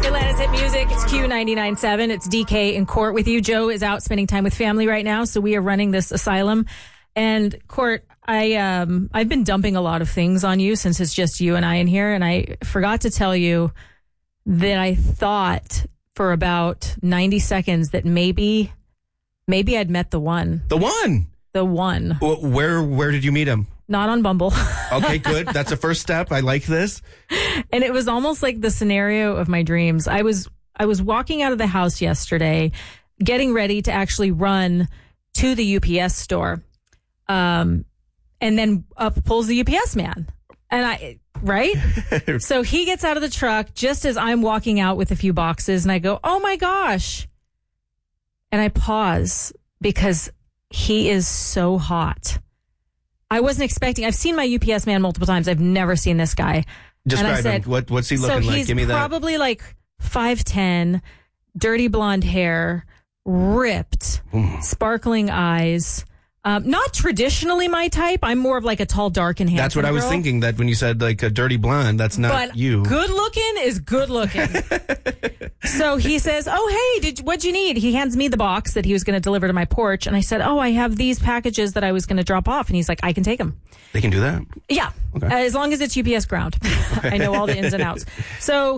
Atlanta's Hit Music. It's Q99.7. It's DK in court with you. Joe is out spending time with family right now, so we are running this asylum. And Court, I've been dumping a lot of things on you since it's just you and I in here, and I forgot to tell you that I thought for about 90 seconds that maybe I'd met the one. The one? The one. Where did you meet him? Not on Bumble. Okay, good. That's a first step. I like this. And it was almost like the scenario of my dreams. I was walking out of the house yesterday, getting ready to actually run to the UPS store. And then up pulls the UPS man. And right? So he gets out of the truck just as I'm walking out with a few boxes, and I go, oh my gosh. And I pause because he is so hot. I wasn't expecting. I've seen my UPS man multiple times. I've never seen this guy. Describe him. What's he looking like? Give me that. So he's probably like 5'10", dirty blonde hair, ripped, sparkling eyes. Not traditionally my type. I'm more of like a tall, dark, and handsome That's what I was girl. thinking, that when you said like a dirty blonde, that's not but you. Good looking is good looking. So he says, oh, hey, what'd you need? He hands me the box that he was going to deliver to my porch. And I said, oh, I have these packages that I was going to drop off. And he's like, I can take them. They can do that? Yeah. Okay. As long as it's UPS ground. I know all the ins and outs. So